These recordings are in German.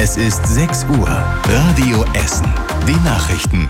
Es ist 6 Uhr. Radio Essen. Die Nachrichten.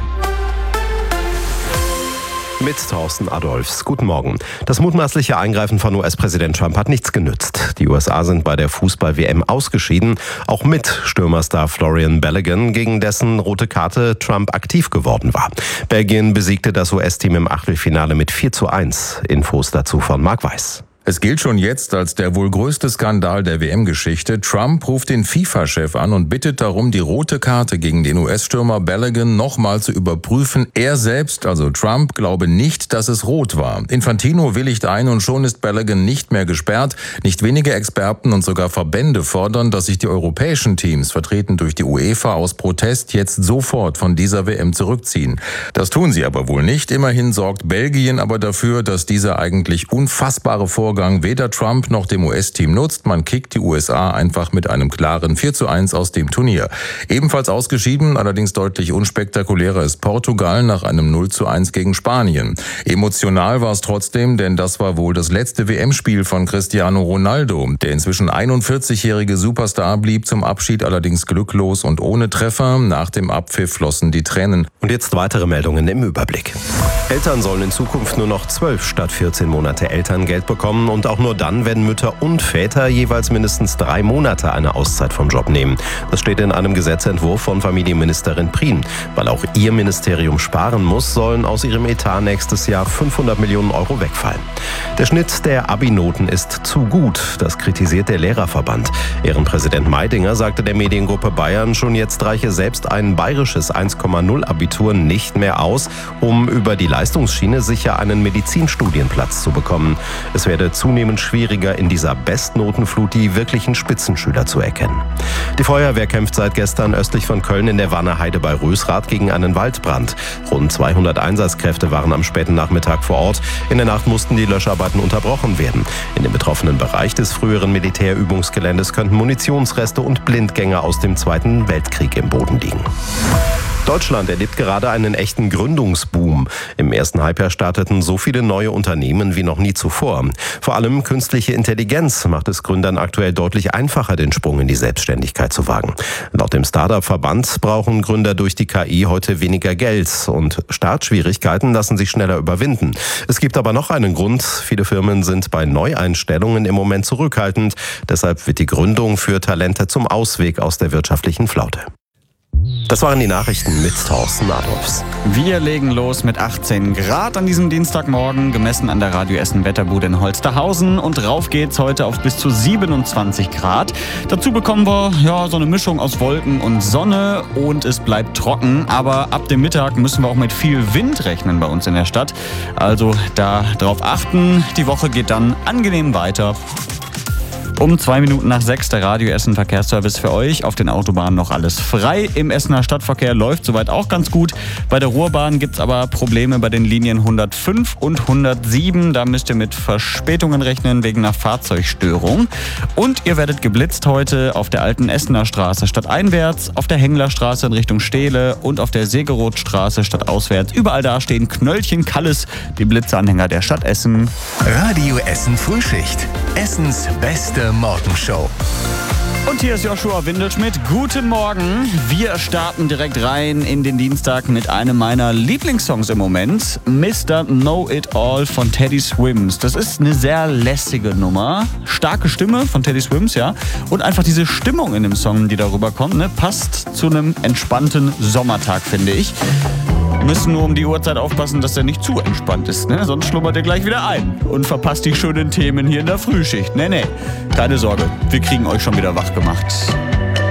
Mit Thorsten Adolphs. Guten Morgen. Das mutmaßliche Eingreifen von US-Präsident Trump hat nichts genützt. Die USA sind bei der Fußball-WM ausgeschieden, auch mit Stürmerstar Florian Balogun, gegen dessen rote Karte Trump aktiv geworden war. Belgien besiegte das US-Team im Achtelfinale mit 4:1. Infos dazu von Marc Weiß. Es gilt schon jetzt als der wohl größte Skandal der WM-Geschichte. Trump ruft den FIFA-Chef an und bittet darum, die rote Karte gegen den US-Stürmer Balogun nochmal zu überprüfen. Er selbst, also Trump, glaube nicht, dass es rot war. Infantino willigt ein und schon ist Balogun nicht mehr gesperrt. Nicht wenige Experten und sogar Verbände fordern, dass sich die europäischen Teams, vertreten durch die UEFA, aus Protest jetzt sofort von dieser WM zurückziehen. Das tun sie aber wohl nicht. Immerhin sorgt Belgien aber dafür, dass dieser eigentlich unfassbare Vorgang weder Trump noch dem US-Team nutzt. Man kickt die USA einfach mit einem klaren 4:1 aus dem Turnier. Ebenfalls ausgeschieden, allerdings deutlich unspektakulärer, ist Portugal nach einem 0:1 gegen Spanien. Emotional war es trotzdem, denn das war wohl das letzte WM-Spiel von Cristiano Ronaldo. Der inzwischen 41-jährige Superstar blieb zum Abschied allerdings glücklos und ohne Treffer. Nach dem Abpfiff flossen die Tränen. Und jetzt weitere Meldungen im Überblick. Eltern sollen in Zukunft nur noch 12 statt 14 Monate Elterngeld bekommen und auch nur dann, wenn Mütter und Väter jeweils mindestens 3 Monate eine Auszeit vom Job nehmen. Das steht in einem Gesetzentwurf von Familienministerin Prien. Weil auch ihr Ministerium sparen muss, sollen aus ihrem Etat nächstes Jahr 500 Millionen Euro wegfallen. Der Schnitt der Abi-Noten ist zu gut. Das kritisiert der Lehrerverband. Ehrenpräsident Meidinger sagte der Mediengruppe Bayern, schon jetzt reiche selbst ein bayerisches 1,0 Abitur nicht mehr aus, um über die Leistungsschiene sicher einen Medizinstudienplatz zu bekommen. Es werde zunehmend schwieriger, in dieser Bestnotenflut die wirklichen Spitzenschüler zu erkennen. Die Feuerwehr kämpft seit gestern östlich von Köln in der Wannerheide bei Rösrath gegen einen Waldbrand. Rund 200 Einsatzkräfte waren am späten Nachmittag vor Ort. In der Nacht mussten die Löscharbeiten unterbrochen werden. In dem betroffenen Bereich des früheren Militärübungsgeländes könnten Munitionsreste und Blindgänger aus dem Zweiten Weltkrieg im Boden liegen. Deutschland erlebt gerade einen echten Gründungsboom. Im ersten Halbjahr starteten so viele neue Unternehmen wie noch nie zuvor. Vor allem künstliche Intelligenz macht es Gründern aktuell deutlich einfacher, den Sprung in die Selbstständigkeit zu wagen. Laut dem Startup-Verband brauchen Gründer durch die KI heute weniger Geld und Startschwierigkeiten lassen sich schneller überwinden. Es gibt aber noch einen Grund. Viele Firmen sind bei Neueinstellungen im Moment zurückhaltend. Deshalb wird die Gründung für Talente zum Ausweg aus der wirtschaftlichen Flaute. Das waren die Nachrichten mit Thorsten Adolphs. Wir legen los mit 18 Grad an diesem Dienstagmorgen, gemessen an der Radio Essen Wetterbude in Holsterhausen. Und rauf geht's heute auf bis zu 27 Grad. Dazu bekommen wir so eine Mischung aus Wolken und Sonne und es bleibt trocken. Aber ab dem Mittag müssen wir auch mit viel Wind rechnen bei uns in der Stadt. Also da drauf achten. Die Woche geht dann angenehm weiter. Um 2 Minuten nach 6 der Radio Essen Verkehrsservice für euch. Auf den Autobahnen noch alles frei. Im Essener Stadtverkehr läuft soweit auch ganz gut. Bei der Ruhrbahn gibt's aber Probleme bei den Linien 105 und 107. Da müsst ihr mit Verspätungen rechnen wegen einer Fahrzeugstörung. Und ihr werdet geblitzt heute auf der alten Essener Straße stadteinwärts, auf der Henglerstraße in Richtung Stehle und auf der Segerothstraße stadtauswärts. Überall da stehen Knöllchen Kalles, die Blitzanhänger der Stadt Essen. Radio Essen Frühschicht. Essens beste Morgenshow. Und hier ist Joshua Windelschmidt. Guten Morgen. Wir starten direkt rein in den Dienstag mit einem meiner Lieblingssongs im Moment. Mr. Know It All von Teddy Swims. Das ist eine sehr lässige Nummer. Starke Stimme von Teddy Swims, ja. Und einfach diese Stimmung in dem Song, die darüber kommt, ne, passt zu einem entspannten Sommertag, finde ich. Wir müssen nur um die Uhrzeit aufpassen, dass er nicht zu entspannt ist, ne? Sonst schlummert er gleich wieder ein und verpasst die schönen Themen hier in der Frühschicht. Nee, keine Sorge, wir kriegen euch schon wieder wach gemacht.